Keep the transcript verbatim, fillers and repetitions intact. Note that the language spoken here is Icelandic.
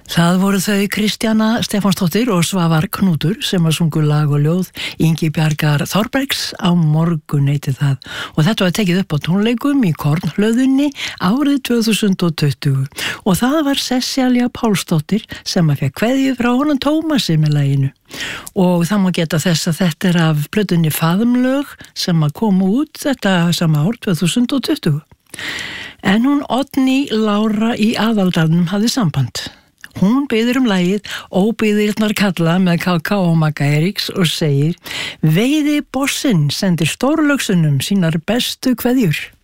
Það voru þau Kristjana Stefánsdóttir og Svavar Knútur sem að sungu lag og ljóð Ingibjargar Þorbergs Á morgun heitið það og þetta var tekið upp á tónleikum í Kornhlöðunni árið tvö þúsund og tuttugu og það var Sesselja Pálsdóttir sem að fekk kveðju frá honum Tómasi með laginu og það má geta þess að þetta er af plötunni Faðmlög sem að koma út þetta sama ár tvö þúsund og tuttugu en hún Oddný Lára í Aðaldalnum hafði samband. Hún biður um lagið Óbyggðirnar kalla með K K og Magga Eiríks og segir Veiði bossinn sendir stórlöksunum sínar bestu kveðjur.